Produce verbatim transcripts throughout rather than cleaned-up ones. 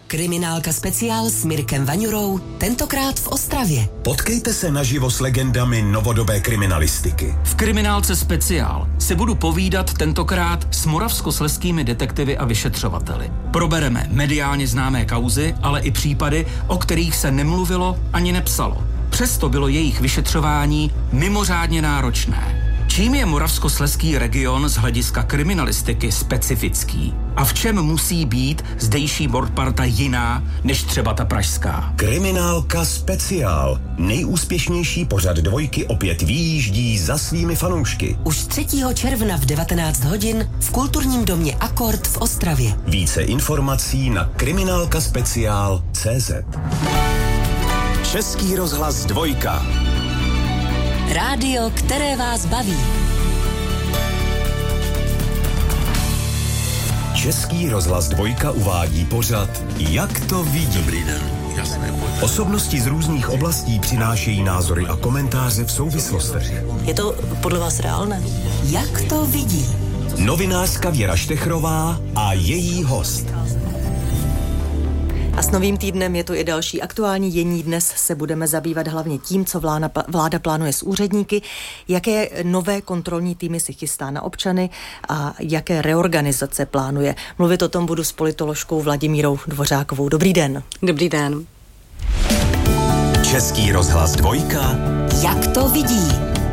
Kriminálka speciál s Mirkem Vaňurou, tentokrát v Ostravě. Potkejte se naživo s legendami novodobé kriminalistiky. V Kriminálce speciál si budu povídat tentokrát s moravskoslezskými detektivy a vyšetřovateli. Probereme mediálně známé kauzy, ale i případy, o kterých se nemluvilo ani nepsalo. Přesto bylo jejich vyšetřování mimořádně náročné. Čím je moravskoslezský region z hlediska kriminalistiky specifický? A v čem musí být zdejší mordparta jiná než třeba ta pražská? Kriminálka speciál. Nejúspěšnější pořad Dvojky opět vyjíždí za svými fanoušky. Už třetího června v devatenáct hodin v kulturním domě Akord v Ostravě. Více informací na kriminálkaspeciál tečka cé zet. Český rozhlas Dvojka. Rádio, které vás baví. Český rozhlas Dvojka uvádí pořad Jak to vidí. Dobrý den. Jasné. Osobnosti z různých oblastí přinášejí názory a komentáře v souvislostech. Je to podle vás reálné? Jak to vidí? Novinářka Věra Štechrová a její host. A s novým týdnem je tu i další aktuální dění. Dnes se budeme zabývat hlavně tím, co vláda, vláda plánuje s úředníky, jaké nové kontrolní týmy si chystá na občany a jaké reorganizace plánuje. Mluvit o tom budu s politoložkou Vladimírou Dvořákovou. Dobrý den. Dobrý den. Český rozhlas Dvojka. Jak to vidí?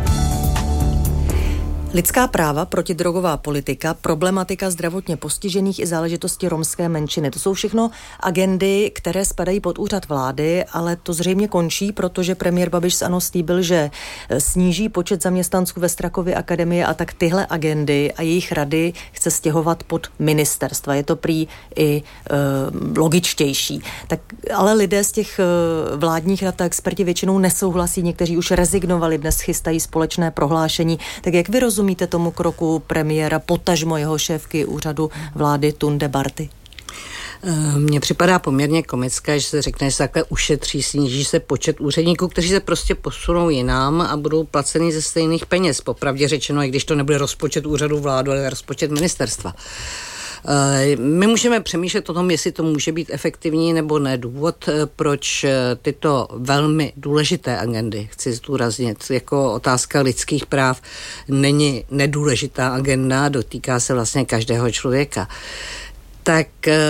Lidská práva, protidrogová politika, problematika zdravotně postižených i záležitosti romské menšiny. To jsou všechno agendy, které spadají pod úřad vlády, ale to zřejmě končí, protože premiér Babiš z ANO slíbil, že sníží počet zaměstnanců ve Strakově akademie a tak tyhle agendy a jejich rady chce stěhovat pod ministerstva. Je to prý i e, logičtější. Tak, ale lidé z těch e, vládních rad a experti většinou nesouhlasí, někteří už rezignovali, dnes chystají společné prohlášení. Tak jak vy rozumíte Rozumíte tomu kroku premiéra, potažmo jeho šéfky úřadu vlády Tunde Barty? Mně připadá poměrně komické, že se řekne, že se takhle ušetří, sníží se počet úředníků, kteří se prostě posunou jinam a budou placeni ze stejných peněz. Popravdě řečeno, i když to nebude rozpočet úřadu vládu, ale rozpočet ministerstva. My můžeme přemýšlet o tom, jestli to může být efektivní nebo ne. Důvod, proč tyto velmi důležité agendy, chci zdůraznit, jako otázka lidských práv, není nedůležitá agenda, dotýká se vlastně každého člověka. Tak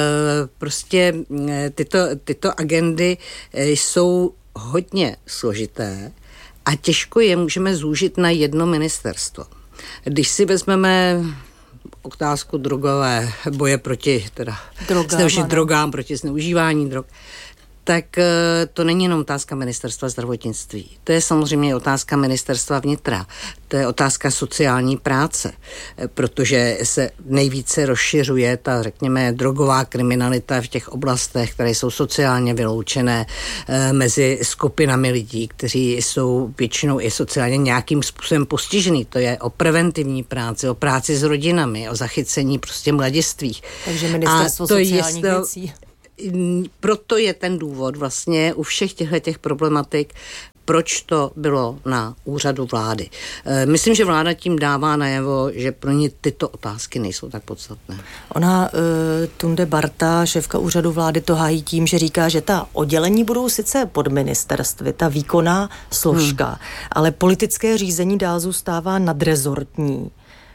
prostě tyto, tyto agendy jsou hodně složité a těžko je můžeme zúžit na jedno ministerstvo. Když si vezmeme otázku drogové, boje proti teda zneužit drogám, proti zneužívání drog, tak to není jenom otázka ministerstva zdravotnictví. To je samozřejmě otázka ministerstva vnitra. To je otázka sociální práce, protože se nejvíce rozšiřuje ta, řekněme, drogová kriminalita v těch oblastech, které jsou sociálně vyloučené mezi skupinami lidí, kteří jsou většinou i sociálně nějakým způsobem postižený. To je o preventivní práci, o práci s rodinami, o zachycení prostě mladistvých. Takže ministerstvo sociálních věcí. Proto je ten důvod vlastně u všech těchto problematik, proč to bylo na úřadu vlády. Myslím, že vláda tím dává najevo, že pro ně tyto otázky nejsou tak podstatné. Ona, uh, Tunde Barta, šéfka úřadu vlády, to hájí tím, že říká, že ta oddělení budou sice pod ministerstvy, ta výkonná složka, hmm. ale politické řízení dál zůstává nadrezortní.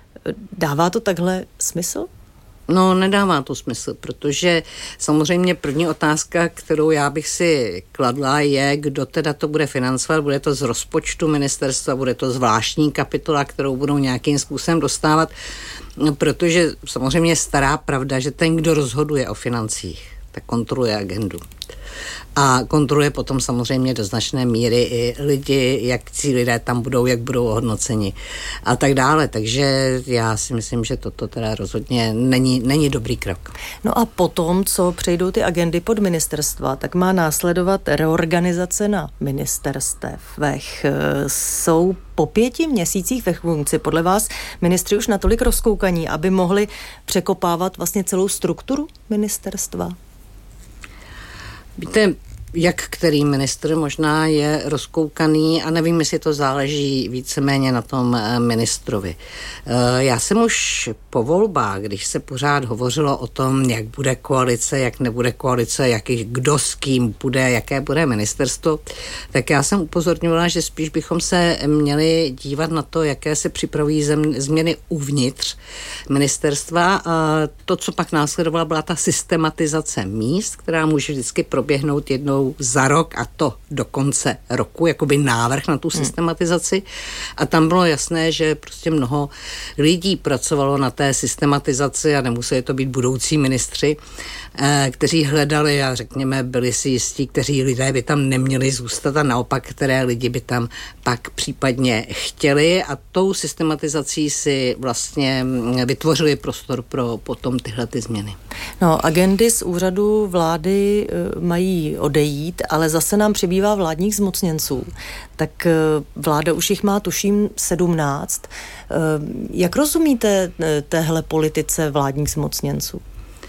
Dává to takhle smysl? No, nedává to smysl, protože samozřejmě první otázka, kterou já bych si kladla, je, kdo teda to bude financovat. Bude to z rozpočtu ministerstva, bude to zvláštní kapitola, kterou budou nějakým způsobem dostávat, protože samozřejmě je stará pravda, že ten, kdo rozhoduje o financích, tak kontroluje agendu. A kontroluje potom samozřejmě do značné míry i lidi, jak ti lidé tam budou, jak budou ohodnoceni a tak dále. Takže já si myslím, že toto teda rozhodně není, není dobrý krok. No a potom, co přejdou ty agendy pod ministerstva, tak má následovat reorganizace na ministerstvech. Jsou po pěti měsících ve funkci podle vás ministři už natolik rozkoukaní, aby mohli překopávat vlastně celou strukturu ministerstva? Víte, jak který ministr možná je rozkoukaný a nevím, jestli to záleží víceméně na tom ministrovi. Já jsem už po volbách, když se pořád hovořilo o tom, jak bude koalice, jak nebude koalice, jaký, kdo s kým bude, jaké bude ministerstvo, tak já jsem upozorňovala, že spíš bychom se měli dívat na to, jaké se připravují změny uvnitř ministerstva. A to, co pak následovalo, byla ta systematizace míst, která může vždycky proběhnout jednou za rok a to do konce roku, jakoby návrh na tu systematizaci. A tam bylo jasné, že prostě mnoho lidí pracovalo na té systematizaci a nemuseli to být budoucí ministři, eh, kteří hledali a řekněme byli si jistí, kteří lidé by tam neměli zůstat a naopak, které lidi by tam pak případně chtěli a tou systematizací si vlastně vytvořili prostor pro potom tyhle ty změny. No, agendy z úřadu vlády e, mají odejít, ale zase nám přibývá vládních zmocněnců. Tak e, vláda už jich má, tuším, sedmnáct. E, jak rozumíte e, téhle politice vládních zmocněnců?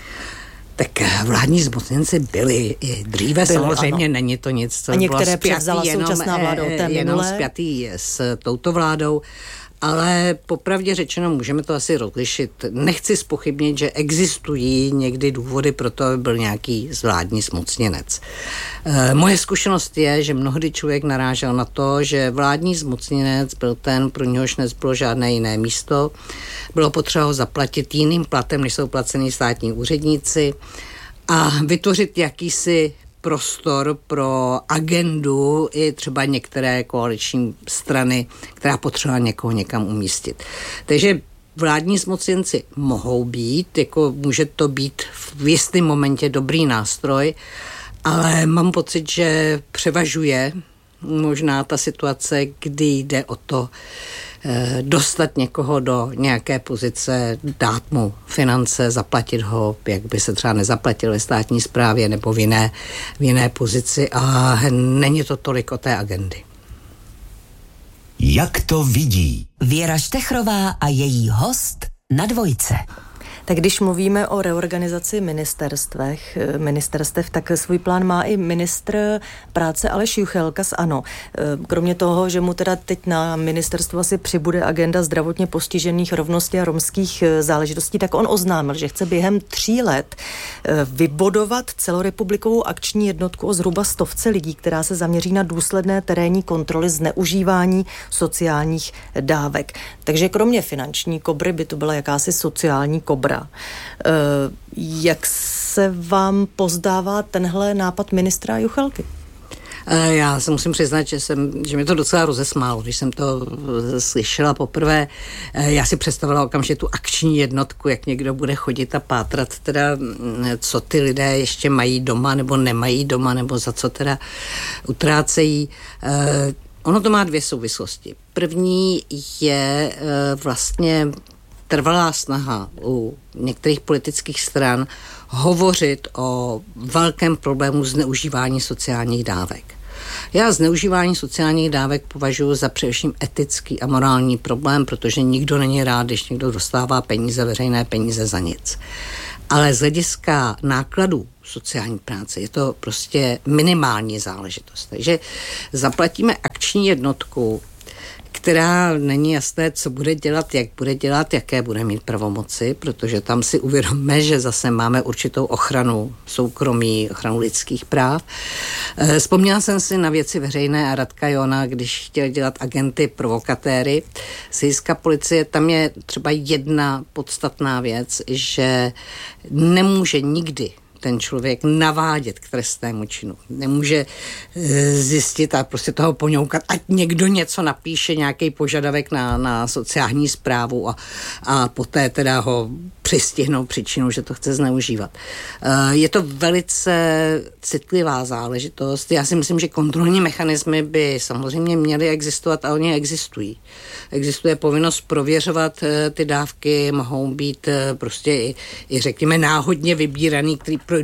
Tak vládní zmocněnci byli i dříve, byli, samozřejmě ano. Není to nic, co a některé bylo převzala jenom, současná vláda od té jenom spjatý s touto vládou. Ale popravdě řečeno, můžeme to asi rozlišit. Nechci zpochybnit, že existují někdy důvody pro to, aby byl nějaký vládní zmocněnec. E, moje zkušenost je, že mnohdy člověk narážel na to, že vládní zmocněnec byl ten, pro něhož nezbylo žádné jiné místo. Bylo potřeba ho zaplatit jiným platem, než jsou placení státní úředníci a vytvořit jakýsi prostor pro agendu i třeba některé koaliční strany, která potřeba někoho někam umístit. Takže vládní zmocněnci mohou být, jako může to být v jistém momentě dobrý nástroj, ale mám pocit, že převažuje možná ta situace, kdy jde o to dostat někoho do nějaké pozice, dát mu finance, zaplatit ho, jak by se třeba nezaplatil ve státní správě nebo v jiné, v jiné pozici a není to tolik o té agendy. Jak to vidí? Věra Štechrová a její host na Dvojce. Tak když mluvíme o reorganizaci ministerstvech, ministerstev, tak svůj plán má i ministr práce Aleš Juchelka z ANO. Kromě toho, že mu teda teď na ministerstvu asi přibude agenda zdravotně postižených, rovnosti a romských záležitostí, tak on oznámil, že chce během tří let vybodovat celorepublikovou akční jednotku o zhruba stovce lidí, která se zaměří na důsledné terénní kontroly zneužívání sociálních dávek. Takže kromě finanční kobry by to byla jakási sociální kobra. Jak se vám pozdává tenhle nápad ministra Juchelky? Já se musím přiznat, že, jsem, že mě to docela rozesmálo, když jsem to slyšela poprvé. Já si představila okamžitě tu akční jednotku, jak někdo bude chodit a pátrat, teda, co ty lidé ještě mají doma nebo nemají doma, nebo za co teda utrácejí. Ono to má dvě souvislosti. První je vlastně trvalá snaha u některých politických stran hovořit o velkém problému zneužívání sociálních dávek. Já zneužívání sociálních dávek považuji za především etický a morální problém, protože nikdo není rád, když někdo dostává peníze, veřejné peníze za nic. Ale z hlediska nákladů sociální práce je to prostě minimální záležitost. Takže zaplatíme akční jednotku, která není jasné, co bude dělat, jak bude dělat, jaké bude mít pravomoci, protože tam si uvědomíme, že zase máme určitou ochranu soukromí, ochranu lidských práv. Vzpomněla jsem si na Věci veřejné a Radka Johna, když chtěl dělat agenty provokatéry z hlediska policie. Tam je třeba jedna podstatná věc, že nemůže nikdy ten člověk navádět k trestnému činu. Nemůže e, zjistit a prostě toho poňoukat, ať někdo něco napíše, nějaký požadavek na, na sociální správu a, a poté teda ho přistihnou příčinu, že to chce zneužívat. E, je to velice citlivá záležitost. Já si myslím, že kontrolní mechanismy by samozřejmě měly existovat a oni existují. Existuje povinnost prověřovat e, ty dávky, mohou být e, prostě i, i řekněme náhodně vybíraný, který projdou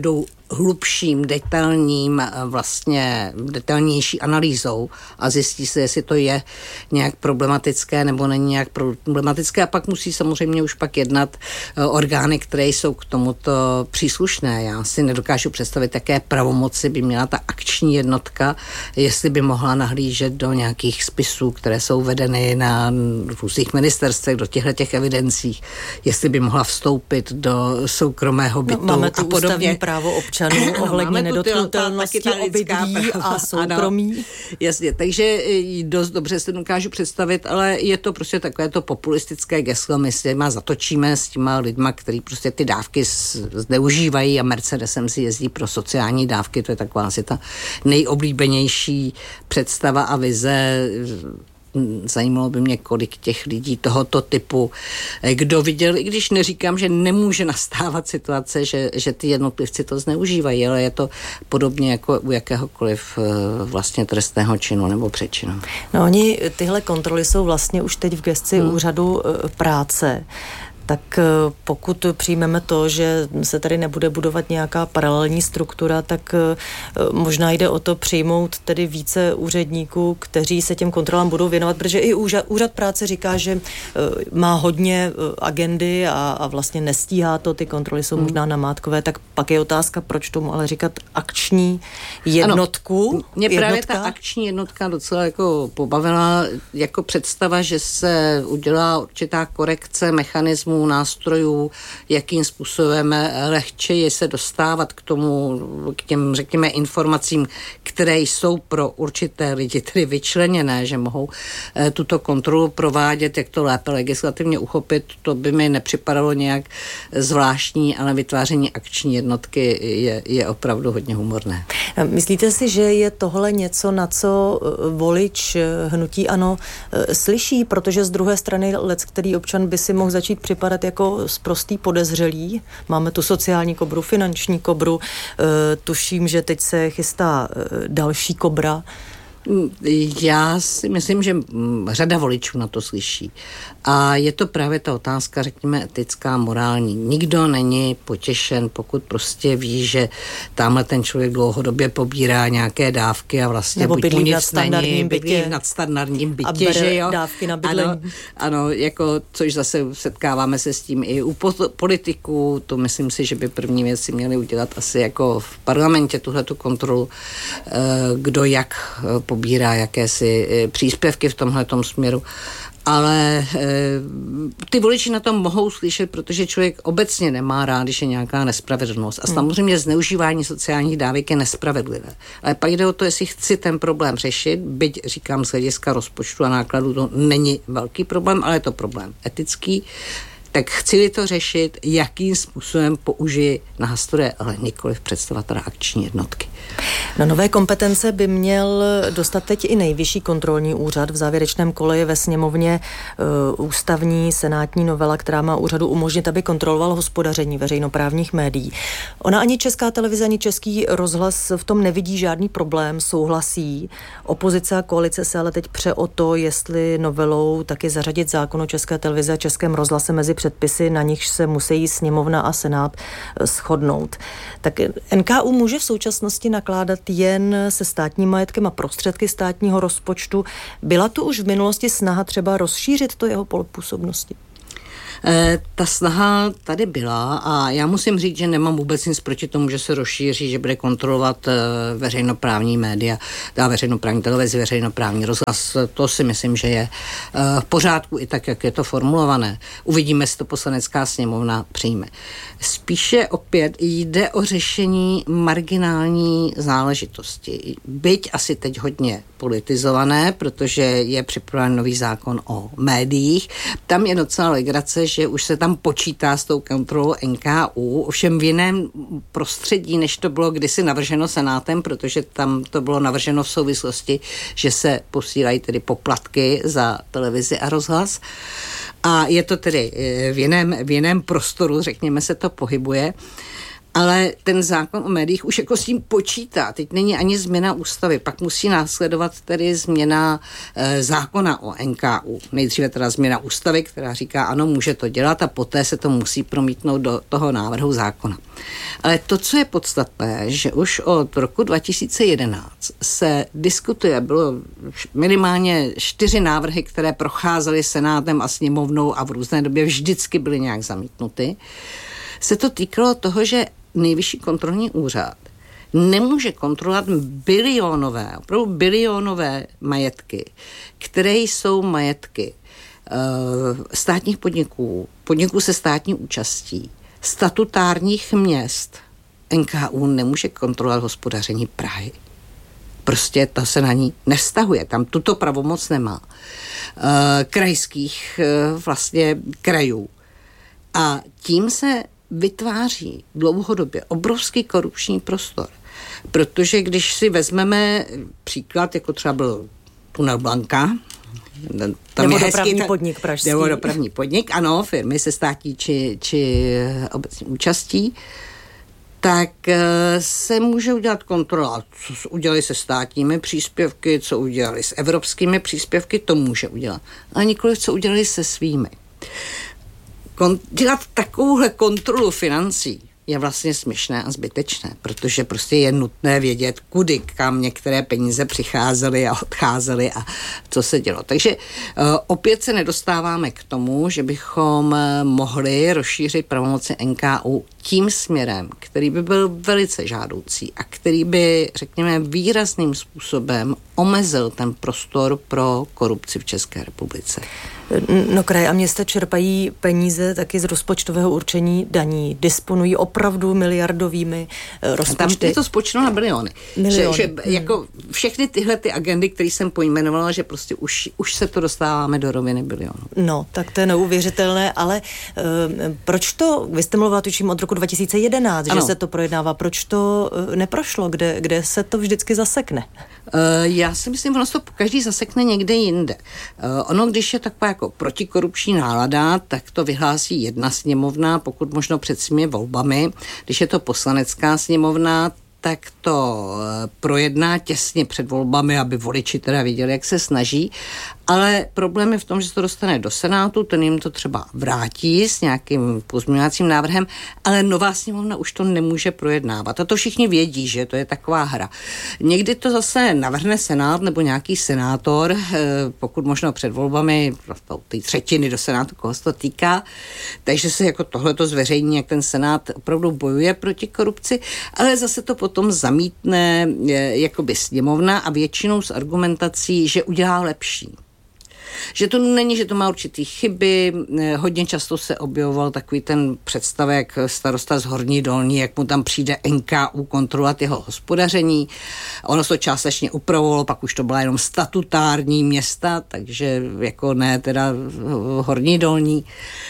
hlubším, detailním, vlastně detailnější analýzou a zjistí se, jestli to je nějak problematické nebo není nějak problematické a pak musí samozřejmě už pak jednat orgány, které jsou k tomuto příslušné. Já si nedokážu představit, jaké pravomoci by měla ta akční jednotka, jestli by mohla nahlížet do nějakých spisů, které jsou vedeny na různých ministerstvech, do těchto těch evidencích, jestli by mohla vstoupit do soukromého bytu no, máme tu a podobně. Ústavní právo občanů ohledně nedotknutelnosti obydlí a soukromí. Ano, jasně, takže dost dobře si dokážu představit, ale je to prostě takové to populistické geslo, my s těma zatočíme s těma lidma, který prostě ty dávky zneužívají a Mercedesem si jezdí pro sociální dávky, to je taková asi ta nejoblíbenější představa a vize. Zajímalo by mě, kolik těch lidí tohoto typu, kdo viděl, i když neříkám, že nemůže nastávat situace, že, že ty jednotlivci to zneužívají, ale je to podobně jako u jakéhokoliv vlastně trestného činu nebo přečinu. No oni, tyhle kontroly jsou vlastně už teď v gesci hmm. úřadu práce. Tak pokud přijmeme to, že se tady nebude budovat nějaká paralelní struktura, tak možná jde o to přijmout tedy více úředníků, kteří se těm kontrolám budou věnovat, protože i úřad, úřad práce říká, že má hodně agendy a, a vlastně nestíhá to, ty kontroly jsou hmm. možná namátkové, tak pak je otázka, proč tomu ale říkat akční jednotku. Ano, mě jednotka? právě ta akční jednotka docela jako pobavila jako představa, že se udělá určitá korekce mechanismů, nástrojů, jakým způsobem lehčeji se dostávat k tomu, k těm, řekněme, informacím, které jsou pro určité lidi tedy vyčleněné, že mohou eh, tuto kontrolu provádět, jak to lépe legislativně uchopit, to by mi nepřipadalo nějak zvláštní, ale vytváření akční jednotky je, je opravdu hodně humorné. Myslíte si, že je tohle něco, na co volič hnutí ANO slyší, protože z druhé strany lec, který občan by si mohl začít připadat jako sprostý podezřelý. Máme tu sociální kobru, finanční kobru, tuším, že teď se chystá další kobra. Já si myslím, že řada voličů na to slyší. A je to právě ta otázka, řekněme, etická, morální. Nikdo není potěšen, pokud prostě ví, že tamhle ten člověk dlouhodobě pobírá nějaké dávky a vlastně nebo buď mu nic není, bydlí v nadstandardním bytě, a bere že jo? dávky na bydlení. Ano, ano, jako, což zase setkáváme se s tím i u politiků, to myslím si, že by první věci měli udělat asi jako v parlamentě tuhletu kontrolu, kdo jak pobírá jakési příspěvky v tomhletom směru. Ale e, ty voliči na tom mohou slyšet, protože člověk obecně nemá rád, když je nějaká nespravedlnost. A samozřejmě zneužívání sociálních dávek je nespravedlivé. Ale pak jde o to, jestli chci ten problém řešit, byť říkám z hlediska rozpočtu a nákladů, to není velký problém, ale je to problém etický. Tak chci-li to řešit, jakým způsobem použiji nástroje, ale nikoliv představovat teda akční jednotky. Na nové kompetence by měl dostat teď i Nejvyšší kontrolní úřad. V závěrečném kole je ve sněmovně uh, ústavní senátní novela, která má úřadu umožnit, aby kontroloval hospodaření veřejnoprávních médií. Ona ani Česká televize, ani Český rozhlas v tom nevidí žádný problém, souhlasí. Opozice a koalice se ale teď pře o to, jestli novelou taky zařadit zákon o České televizi a Českém rozhlase mezi předpisy, na nichž se musí sněmovna a senát shodnout. Tak N K U může v současnosti nakládat jen se státním majetkem a prostředky státního rozpočtu. Byla tu už v minulosti snaha třeba rozšířit to jeho pole působnosti? E, ta snaha tady byla a já musím říct, že nemám vůbec nic proti tomu, že se rozšíří, že bude kontrolovat e, veřejnoprávní média, dá veřejnoprávní televizi, veřejnoprávní rozhlas. To si myslím, že je e, v pořádku i tak, jak je to formulované. Uvidíme, jestli to poslanecká sněmovna přijme. Spíše opět jde o řešení marginální záležitosti. Byť asi teď hodně politizované, protože je připraven nový zákon o médiích. Tam je docela legrace, že už se tam počítá s tou kontrolou N K U, ovšem v jiném prostředí, než to bylo kdysi navrženo senátem, protože tam to bylo navrženo v souvislosti, že se posílají tedy poplatky za televizi a rozhlas. A je to tedy v jiném, v jiném prostoru, řekněme, se to pohybuje. Ale ten zákon o médiích už jako s tím počítá. Teď není ani změna ústavy, pak musí následovat tedy změna e, zákona o N K U. Nejdříve teda změna ústavy, která říká, ano, může to dělat a poté se to musí promítnout do toho návrhu zákona. Ale to, co je podstatné, že už od roku dva tisíce jedenáct se diskutuje, bylo minimálně čtyři návrhy, které procházely Senátem a sněmovnou a v různé době vždycky byly nějak zamítnuty, se to týkalo toho, že Nejvyšší kontrolní úřad nemůže kontrolovat bilionové, opravdu bilionové majetky, které jsou majetky uh, státních podniků, podniků se státní účastí, statutárních měst. N K U nemůže kontrolovat hospodaření Prahy. Prostě to se na ní nevztahuje, tam tuto pravomoc nemá. Uh, krajských uh, vlastně krajů. A tím se vytváří dlouhodobě obrovský korupční prostor. Protože když si vezmeme příklad, jako třeba byl Tunel Blanka, tam nebo dopravní ta, podnik pražský. Nebo dopravní podnik, ano, firmy se státní či, či obecní účastí, tak se může udělat kontrola, co udělali se státními příspěvky, co udělali s evropskými příspěvky, to může udělat. Ale nikoliv, co udělali se svými. Kon- dělat takovouhle kontrolu financí je vlastně směšné a zbytečné, protože prostě je nutné vědět, kudy, kam některé peníze přicházely a odcházely a co se dělo. Takže uh, opět se nedostáváme k tomu, že bychom mohli rozšířit pravomoci N K U tím směrem, který by byl velice žádoucí a který by, řekněme, výrazným způsobem omezil ten prostor pro korupci v České republice. No, kraje a města čerpají peníze taky z rozpočtového určení daní, disponují opravdu miliardovými rozpočty. Tam je to spočítáno na biliony. Miliony. Že, že hmm. jako všechny tyhle ty agendy, které jsem pojmenovala, že prostě už, už se to dostáváme do roviny bilionů. No, tak to je neuvěřitelné, ale uh, proč to, vy jste mluvila tuším od roku dva tisíce jedenáct, ano. že se to projednává, proč to uh, neprošlo, kde, kde se to vždycky zasekne? Uh, já si myslím, ono se to každý zasekne někde jinde. Uh, ono, když je taková jako protikorupční nálada, tak to vyhlásí jedna sněmovna, pokud možno před svými volbami. Když je to poslanecká sněmovna, tak to projedná těsně před volbami, aby voliči teda viděli, jak se snaží. Ale problém je v tom, že se to dostane do Senátu, ten jim to třeba vrátí s nějakým pozměňovacím návrhem, ale nová sněmovna už to nemůže projednávat. A to všichni vědí, že to je taková hra. Někdy to zase navrhne Senát nebo nějaký senátor, pokud možno před volbami, ty třetiny do Senátu, koho se to týká, takže se jako tohleto zveřejní, jak ten Senát opravdu bojuje proti korupci, ale zase to potom zamítne jakoby sněmovna a většinou s argumentací, že udělá lepší. Že to není, že to má určitý chyby, hodně často se objevoval takový ten představek starosta z Horní Dolní, jak mu tam přijde N K U kontrolovat jeho hospodaření. Ono se to částečně upravovalo, pak už to byla jenom statutární města, takže jako ne teda Horní Dolní.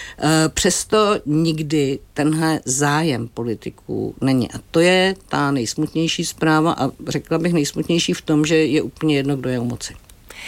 Přesto nikdy tenhle zájem politiků není. A to je ta nejsmutnější zpráva a řekla bych nejsmutnější v tom, že je úplně jedno, kdo je u moci.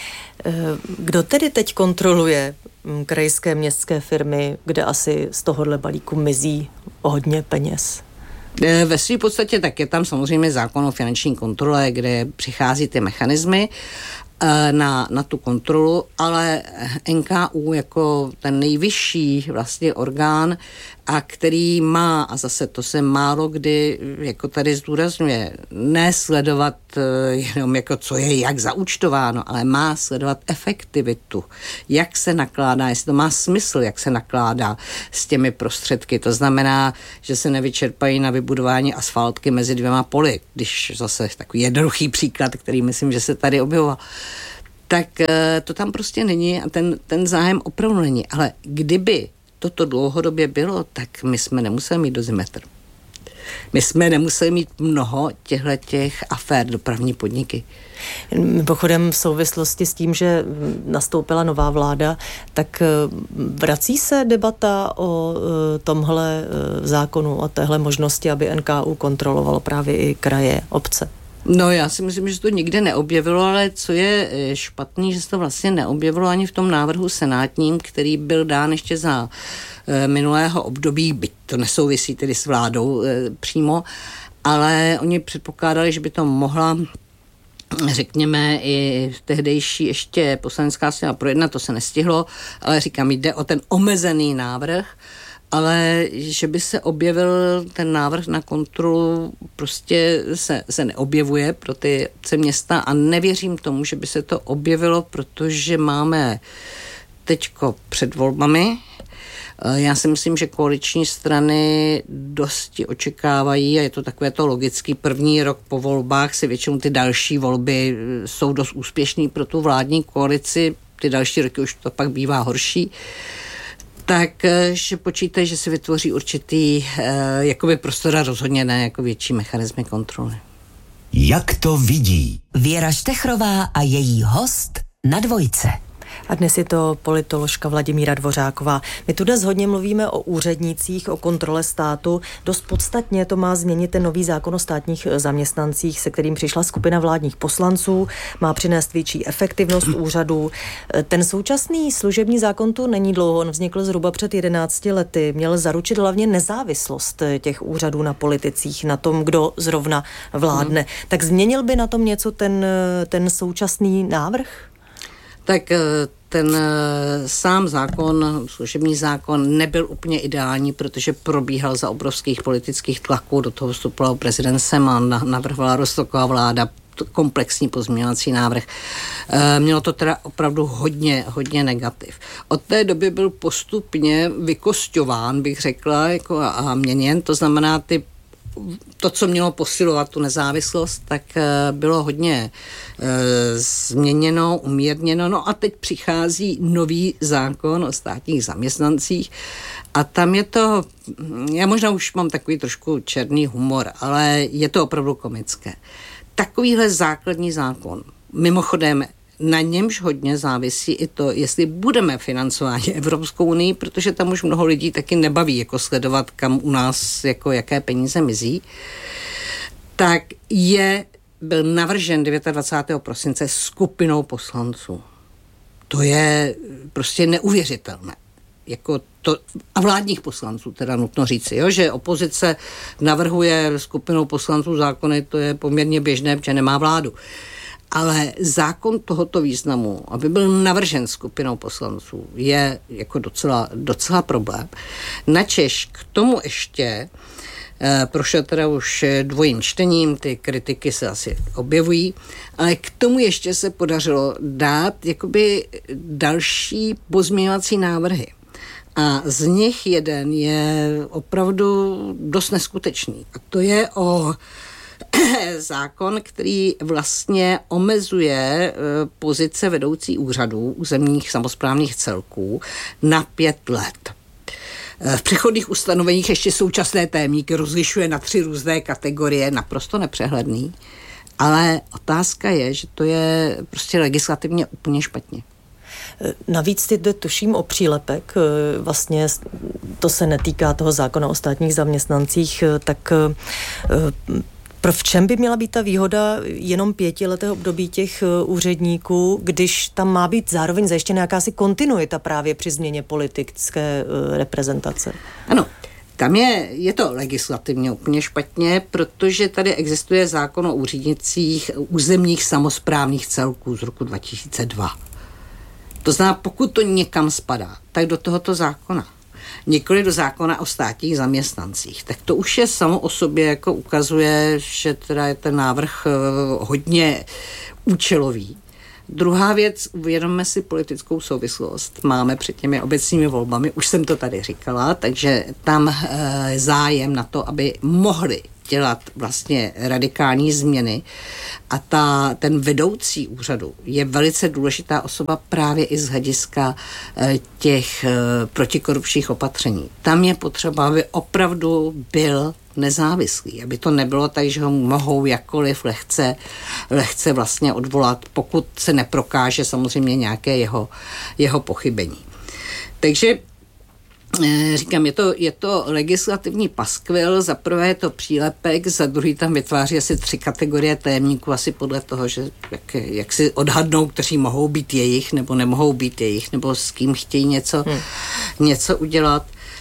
Kdo tedy teď kontroluje krajské městské firmy, kde asi z tohohle balíku mizí hodně peněz? Ve své podstatě tak je tam samozřejmě zákon o finanční kontrole, kde přichází ty mechanismy na, na tu kontrolu, ale N K U jako ten nejvyšší vlastně orgán, a který má, a zase to se málo kdy jako tady zdůrazňuje, ne sledovat jenom jako co je jak zaúčtováno, ale má sledovat efektivitu, jak se nakládá, jestli to má smysl, jak se nakládá s těmi prostředky. To znamená, že se nevyčerpají na vybudování asfaltky mezi dvěma poli, když zase takový jednoduchý příklad, který myslím, že se tady objevoval. Tak to tam prostě není a ten, ten zájem opravdu není. Ale kdyby toto dlouhodobě bylo, tak my jsme nemuseli mít dozimetr. My jsme nemuseli mít mnoho těchto afér dopravní podniky. Pochodem v souvislosti s tím, že nastoupila nová vláda, tak vrací se debata o tomhle zákonu, o téhle možnosti, aby N K U kontrolovalo právě i kraje, obce? No já si myslím, že se to nikde neobjevilo, ale co je špatný, že se to vlastně neobjevilo ani v tom návrhu senátním, který byl dán ještě za e, minulého období, byť to nesouvisí tedy s vládou e, přímo, ale oni předpokládali, že by to mohla, řekněme, i tehdejší ještě poslanecká sněmovna projednat, to se nestihlo, ale říkám, jde o ten omezený návrh, ale že by se objevil ten návrh na kontrolu, prostě se, se neobjevuje pro ty obce města a nevěřím tomu, že by se to objevilo, protože máme teďko před volbami. Já si myslím, že koaliční strany dosti očekávají, a je to takové to logický, první rok po volbách si většinou ty další volby jsou dost úspěšný pro tu vládní koalici, ty další roky už to pak bývá horší, takže počítají, že se vytvoří určitý eh, jakoby prostor a rozhodně ne jako větší mechanismy kontroly. Jak to vidí? Věra Štechrová a její host na Dvojce. A dnes je to politoložka Vladimíra Dvořáková. My tu dnes hodně mluvíme o úřednících, o kontrole státu. Dost podstatně to má změnit ten nový zákon o státních zaměstnancích, se kterým přišla skupina vládních poslanců. Má přinést větší efektivnost úřadů. Ten současný služební zákon tu není dlouho. On vznikl zhruba před jedenácti lety. Měl zaručit hlavně nezávislost těch úřadů na politicích, na tom, kdo zrovna vládne. Hmm. Tak změnil by na tom něco ten, ten současný návrh? Tak ten sám zákon, služební zákon nebyl úplně ideální, protože probíhal za obrovských politických tlaků, do toho vstupoval prezident Zeman, navrhovala Rusnoková vláda, komplexní pozměňovací návrh. Mělo to teda opravdu hodně, hodně negativ. Od té doby byl postupně vykosťován, bych řekla, jako a měněn, to znamená ty to, co mělo posilovat tu nezávislost, tak bylo hodně e, změněno, umírněno. No a teď přichází nový zákon o státních zaměstnancích a tam je to, já možná už mám takový trošku černý humor, ale je to opravdu komické. Takovýhle základní zákon, mimochodem, na němž hodně závisí i to, jestli budeme financováni Evropskou unii, protože tam už mnoho lidí taky nebaví jako sledovat, kam u nás, jako jaké peníze mizí, tak je, byl navržen dvacátého devátého prosince skupinou poslanců. To je prostě neuvěřitelné. Jako to, a vládních poslanců teda nutno říci, jo, že opozice navrhuje skupinou poslanců zákony, to je poměrně běžné, protože nemá vládu. Ale zákon tohoto významu, aby byl navržen skupinou poslanců, je jako docela, docela problém. Načež k tomu ještě e, prošel teda už dvojím čtením, ty kritiky se asi objevují, ale k tomu ještě se podařilo dát jakoby další pozměňovací návrhy. A z nich jeden je opravdu dost neskutečný. A to je o zákon, který vlastně omezuje pozice vedoucí úřadů územních samosprávných celků na pět let. V přechodných ustanoveních ještě současné témníky rozlišuje na tři různé kategorie, naprosto nepřehledný, ale otázka je, že to je prostě legislativně úplně špatně. Navíc jde tuším o přílepek, vlastně to se netýká toho zákona o státních zaměstnancích, tak v čem by měla být ta výhoda jenom pětiletého období těch úředníků, když tam má být zároveň zajištěna jakási kontinuita právě při změně politické reprezentace? Ano, tam je, je to legislativně úplně špatně, protože tady existuje zákon o úřednicích územních samosprávných celků z roku dva tisíce dva. To znamená, pokud to někam spadá, tak do tohoto zákona. Nikoli do zákona o státních zaměstnancích. Tak to už je samo o sobě jako ukazuje, že teda je ten návrh hodně účelový. Druhá věc, uvědomme si politickou souvislost. Máme před těmi obecními volbami, už jsem to tady říkala, takže tam e, zájem na to, aby mohli dělat vlastně radikální změny a ta, ten vedoucí úřadu je velice důležitá osoba právě i z hlediska e, těch e, protikorupčních opatření. Tam je potřeba, aby opravdu byl nezávislý, aby to nebylo tak, že ho mohou jakkoliv lehce, lehce vlastně odvolat, pokud se neprokáže samozřejmě nějaké jeho, jeho pochybení. Takže Říkám, je to, je to legislativní paskvil, za prvé je to přílepek, za druhý tam vytváří asi tři kategorie tajemníků, asi podle toho, že jak, jak si odhadnou, kteří mohou být jejich, nebo nemohou být jejich, nebo s kým chtějí něco, hmm. něco udělat.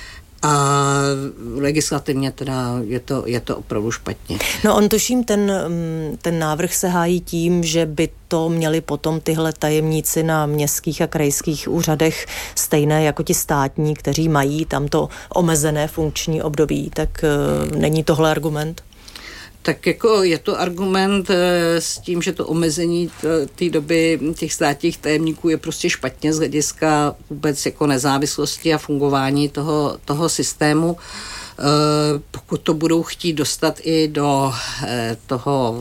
A legislativně teda je to, je to opravdu špatně. No on tuším, ten, ten návrh se hájí tím, že by to měli potom tyhle tajemníci na městských a krajských úřadech stejné jako ti státní, kteří mají tamto omezené funkční období. Tak uh, není tohle argument? Tak jako je to argument e, s tím, že to omezení té doby těch státních tajemníků je prostě špatně z hlediska vůbec jako nezávislosti a fungování toho, toho systému. E, pokud to budou chtít dostat i do e, toho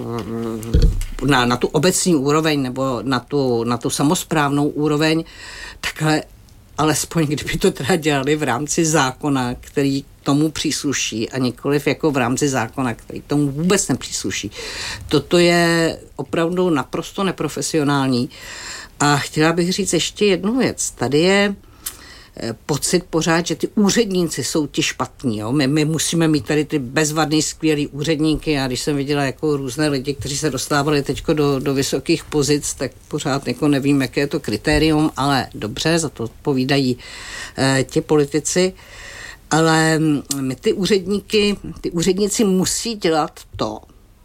na, na tu obecní úroveň nebo na tu, na tu samosprávnou úroveň, takhle alespoň kdyby to teda dělali v rámci zákona, který tomu přísluší a nikoliv jako v rámci zákona, který tomu vůbec nepřísluší. Toto je opravdu naprosto neprofesionální. A chtěla bych říct ještě jednu věc. Tady je pocit pořád, že ty úředníci jsou ti špatní. Jo? My, my musíme mít tady ty bezvadný, skvělý úředníky a když jsem viděla jako různé lidi, kteří se dostávali teďko do, do vysokých pozic, tak pořád jako nevím, jaké je to kritérium, ale dobře, za to povídají eh, ti politici. Ale my ty úředníky, ty úředníci musí dělat to,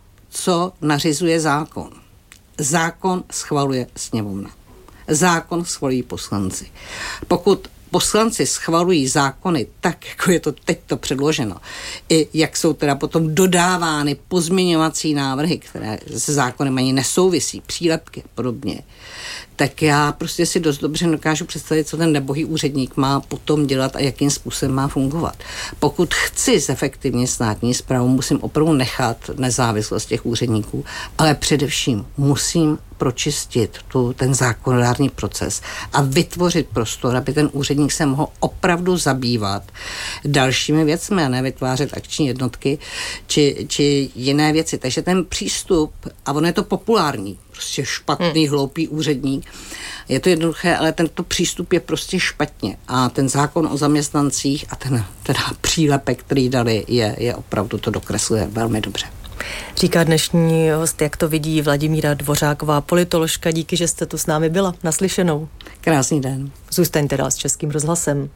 co nařizuje zákon. Zákon schvaluje sněmovna. Zákon schvalují poslanci. Pokud poslanci schvalují zákony tak, jako je to teď to předloženo, i jak jsou teda potom dodávány pozměňovací návrhy, které se zákonem ani nesouvisí, přílepky a podobně, tak já prostě si dost dobře dokážu představit, co ten nebohý úředník má potom dělat a jakým způsobem má fungovat. Pokud chci zefektivnit státní správu, musím opravdu nechat nezávislost těch úředníků, ale především musím pročistit tu, ten zákonodárný proces a vytvořit prostor, aby ten úředník se mohl opravdu zabývat dalšími věcmi a ne vytvářet akční jednotky či, či jiné věci. Takže ten přístup, a ono je to populární, prostě špatný, hmm. hloupý úředník. Je to jednoduché, ale tento přístup je prostě špatně. A ten zákon o zaměstnancích a ten teda přílepek, který dali, je, je opravdu to dokresluje velmi dobře. Říká dnešní host, jak to vidí, Vladimíra Dvořáková, politoložka. Díky, že jste tu s námi byla. Naslyšenou. Krásný den. Zůstaňte dál s Českým rozhlasem.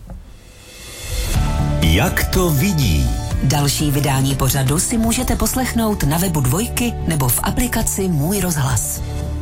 Jak to vidí? Další vydání pořadu si můžete poslechnout na webu Dvojky nebo v aplikaci Můj rozhlas.